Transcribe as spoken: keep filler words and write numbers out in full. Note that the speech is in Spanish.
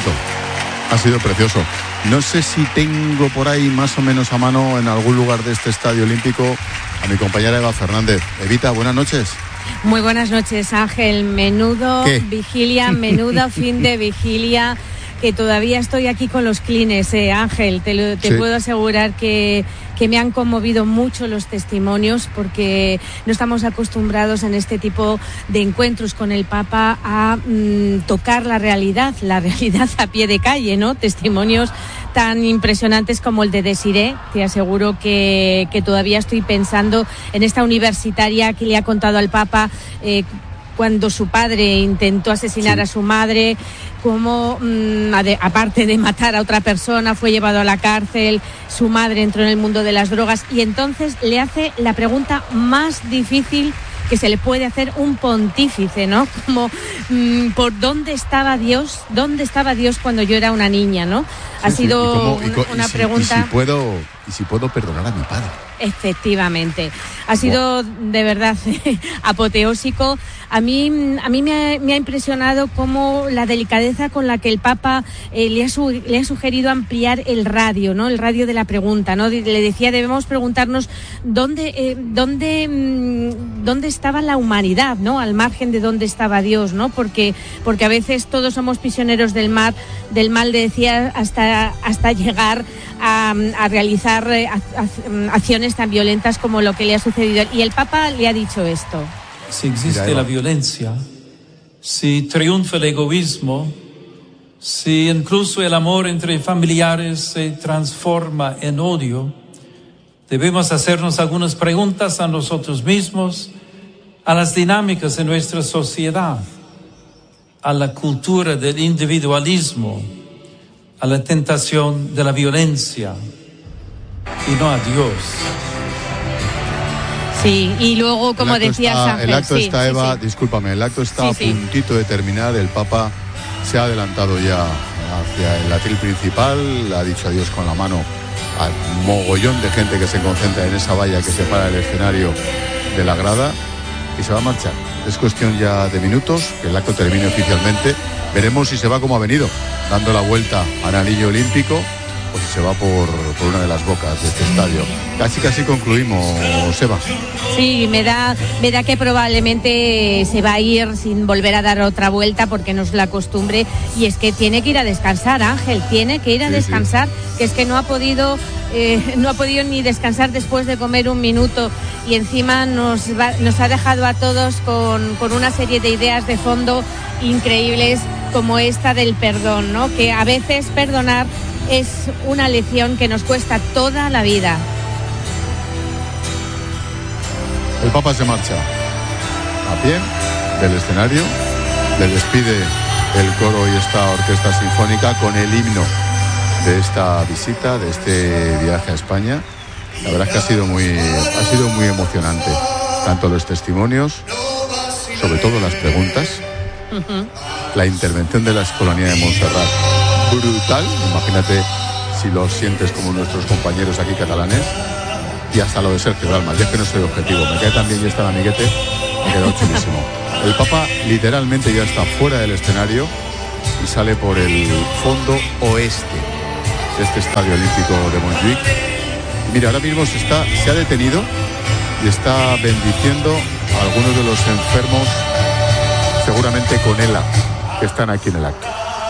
bonito, ha sido precioso. No sé si tengo por ahí más o menos a mano en algún lugar de este Estadio Olímpico a mi compañera Eva Fernández. Evita, buenas noches. Muy buenas noches, Ángel. Menudo ¿Qué? vigilia, menudo fin de vigilia, que todavía estoy aquí con los clines, eh, Ángel. Te, lo, te sí. puedo asegurar que, que me han conmovido mucho los testimonios, porque no estamos acostumbrados en este tipo de encuentros con el Papa a mmm, tocar la realidad, la realidad a pie de calle, ¿no? Testimonios tan impresionantes como el de Desiré. Te aseguro que, que todavía estoy pensando en esta universitaria que le ha contado al Papa eh, cuando su padre intentó asesinar sí. a su madre, cómo, mmm, aparte de matar a otra persona, fue llevado a la cárcel, su madre entró en el mundo de las drogas, y entonces le hace la pregunta más difícil que se le puede hacer un pontífice, ¿no? Como, mmm, ¿por dónde estaba Dios? ¿Dónde estaba Dios cuando yo era una niña, no? Ha sí, sido sí. ¿Y cómo, una, y co- una y si, pregunta... Y si, puedo, y si puedo perdonar a mi padre. Efectivamente. Ha sido de verdad apoteósico. A mí, a mí me, ha, me ha impresionado cómo la delicadeza con la que el Papa eh, le, ha su, le ha sugerido ampliar el radio, ¿no? El radio de la pregunta, ¿no? Le decía, debemos preguntarnos dónde, eh, dónde, mmm, dónde estaba la humanidad, ¿no? Al margen de dónde estaba Dios, ¿no? Porque, porque a veces todos somos prisioneros del mar, del mal, decía, hasta, hasta llegar a, a realizar eh, a, a, acciones tan violentas como lo que le ha sucedido. Y el Papa le ha dicho esto. Si existe la violencia, si triunfa el egoísmo, si incluso el amor entre familiares se transforma en odio, debemos hacernos algunas preguntas a nosotros mismos, a las dinámicas de nuestra sociedad, a la cultura del individualismo, a la tentación de la violencia y no a Dios. Sí, y luego, como decías, está, Ángel, el acto sí, está, sí, Eva, sí. discúlpame, el acto está sí, a puntito sí. de terminar. El Papa se ha adelantado ya hacia el atril principal, le ha dicho adiós con la mano al mogollón de gente que se concentra en esa valla que separa el escenario de la grada, y se va a marchar. Es cuestión ya de minutos que el acto termine oficialmente. Veremos si se va como ha venido, dando la vuelta al anillo olímpico, o si se va por, por una de las bocas de este estadio. Casi casi concluimos, Seba. Sí, me da, me da que probablemente se va a ir sin volver a dar otra vuelta, porque no es la costumbre, y es que tiene que ir a descansar, Ángel, tiene que ir a sí, descansar, sí. que es que no ha podido, eh, no ha podido ni descansar después de comer un minuto, y encima nos, va, nos ha dejado a todos con, con una serie de ideas de fondo increíbles, como esta del perdón, ¿no? Que a veces perdonar es una lección que nos cuesta toda la vida. El Papa se marcha a pie del escenario, le despide el coro y esta orquesta sinfónica con el himno de esta visita, de este viaje a España. La verdad es que ha sido muy, ha sido muy emocionante, tanto los testimonios, sobre todo las preguntas, uh-huh. la intervención de la Escolanía de Montserrat, brutal, imagínate si lo sientes como nuestros compañeros aquí catalanes, y hasta lo de Sergio Dalma. Yo es que no soy objetivo, me cae también, ya está el amiguete, me ha quedado chulísimo. El Papa literalmente ya está fuera del escenario y sale por el fondo oeste de este Estadio Olímpico de Montjuic. Mira, ahora mismo se, está, se ha detenido y está bendiciendo a algunos de los enfermos, seguramente con ELA, que están aquí en el acto.